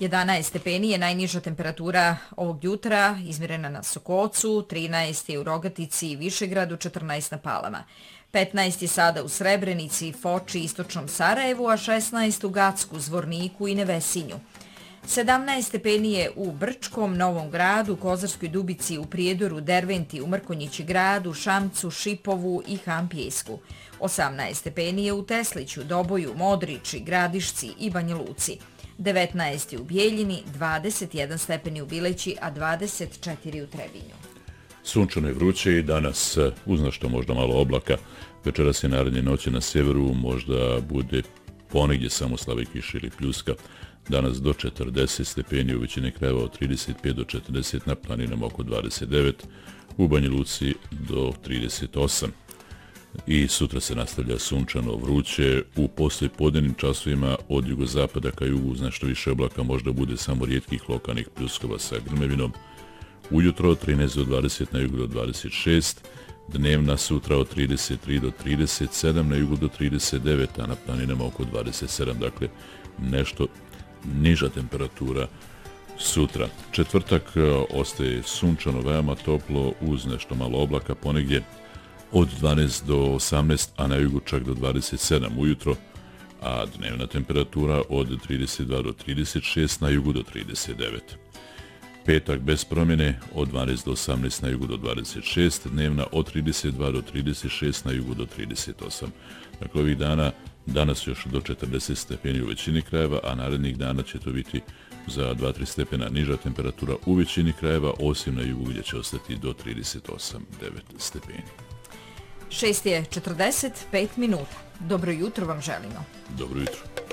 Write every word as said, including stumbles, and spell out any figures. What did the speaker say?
jedanaest stepeni je najniža temperatura ovog jutra, izmjerena na Sokocu, trinaest je u Rogatici i Višegradu, četrnaest na Palama. petnaest je sada u Srebrenici, Foči i istočnom Sarajevu, a šesnaest u Gacku, Zvorniku i Nevesinju. sedamnaest stepeni je u Brčkom, Novom Gradu, Kozarskoj Dubici, u Prijedoru, Derventi, u Mrkonjići Gradu, Šamcu, Šipovu i Hampijsku. osamnaest stepeni je u Tesliću, Doboju, Modriči, Gradišci i Banja Luci. devetnaest je u Bijeljini, dvadeset jedan stepeni u Bileći, a dvadeset četiri u Trebinju. Sunčano je vruće i danas uz nešto možda malo oblaka. Večeras i naredne noći na sjeveru možda bude ponegdje samo slabe kiše ili pljuska. Danas do četrdeset stepeni, u većini krajeva od trideset pet do četrdeset, na planinama oko dvadeset devet, u Banja Luci do trideset osam. I sutra se nastavlja sunčano vruće, u poslijepodnevnim časovima od jugozapada ka jugu uz nešto više oblaka možda bude samo rijetkih lokalnih pljuskova sa grmevinom. Ujutro od trinaest do dvadeset, na jugu do dvadeset šest, dnevna sutra od trideset tri do trideset sedam, na jugu do trideset devet, a na planinama oko dvadeset sedam, dakle nešto niža temperatura sutra. Četvrtak ostaje sunčano, veoma toplo uz nešto malo oblaka, ponegdje od dvanaest do osamnaest, a na jugu čak do dvadeset sedam ujutro, a dnevna temperatura od trideset dva do trideset šest, na jugu do trideset devet. Petak bez promjene od dvanaest do osamnaest, na jugu do dvadeset šest, dnevna od trideset dva do trideset šest, na jugu do trideset osam. Dakle, ovih dana, danas još do četrdeset stepeni u većini krajeva, a narednih dana će to biti za dva do tri stepena niža temperatura u većini krajeva, osim na jugu gdje će ostati do trideset osam do devet stepeni. šest je četrdeset pet minuta. Dobro jutro vam želimo. Dobro jutro.